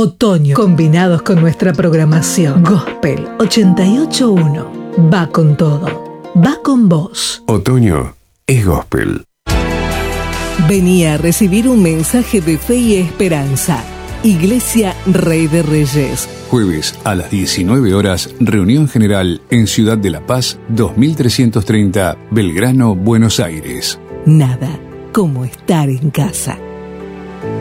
otoño, combinados con nuestra programación. Gospel 88.1. Va con todo. Va con vos. Otoño es gospel. Venía a recibir un mensaje de fe y esperanza. Iglesia Rey de Reyes. Jueves a las 19 horas, reunión general en Ciudad de La Paz, 2330, Belgrano, Buenos Aires. Nada como estar en casa.